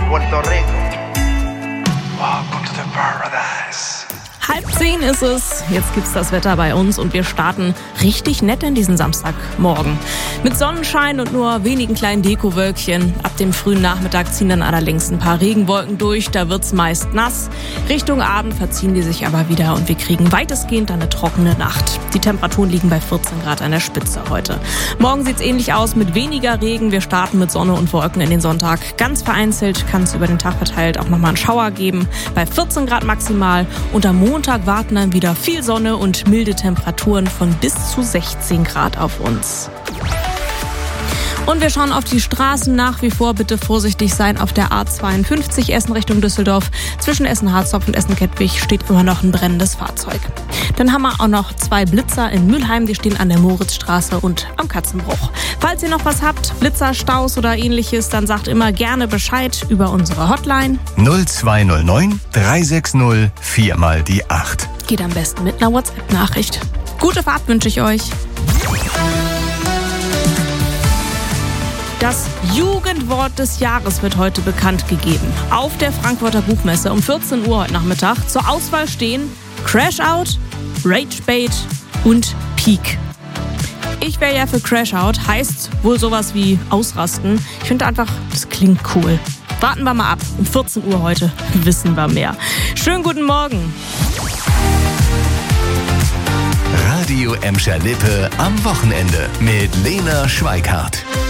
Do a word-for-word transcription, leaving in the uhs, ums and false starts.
Puerto Rico. Welcome to the paradise. Halb zehn ist es. Jetzt gibt's das Wetter bei uns und wir starten richtig nett in diesen Samstagmorgen. Mit Sonnenschein und nur wenigen kleinen Dekowölkchen. Ab dem frühen Nachmittag ziehen dann allerdings ein paar Regenwolken durch. Da wird's meist nass. Richtung Abend verziehen die sich aber wieder und wir kriegen weitestgehend eine trockene Nacht. Die Temperaturen liegen bei vierzehn Grad an der Spitze heute. Morgen sieht's ähnlich aus mit weniger Regen. Wir starten mit Sonne und Wolken in den Sonntag. Ganz vereinzelt kann es über den Tag verteilt auch nochmal einen Schauer geben. Bei vierzehn Grad maximal. Und am Montag warten dann wieder viel Sonne und milde Temperaturen von bis zu sechzehn Grad auf uns. Und wir schauen auf die Straßen. Nach wie vor bitte vorsichtig sein auf der A zweiundfünfzig Essen Richtung Düsseldorf. Zwischen Essen-Harzopf und Essen-Kettwig steht immer noch ein brennendes Fahrzeug. Dann haben wir auch noch zwei Blitzer in Mülheim. Die stehen an der Moritzstraße und am Katzenbruch. Falls ihr noch was habt, Blitzer, Staus oder ähnliches, dann sagt immer gerne Bescheid über unsere Hotline. null zwei null neun drei sechs null vier mal die acht. Geht am besten mit einer WhatsApp-Nachricht. Gute Fahrt wünsche ich euch. Das Jugendwort des Jahres wird heute bekannt gegeben. Auf der Frankfurter Buchmesse um vierzehn Uhr heute Nachmittag. Zur Auswahl stehen Crash-Out, Rage-Bait und Peak. Ich wäre ja für Crash-Out, heißt wohl sowas wie ausrasten. Ich finde einfach, das klingt cool. Warten wir mal ab. Um vierzehn Uhr heute wissen wir mehr. Schönen guten Morgen. Radio Emscher Lippe am Wochenende mit Lena Schweikart.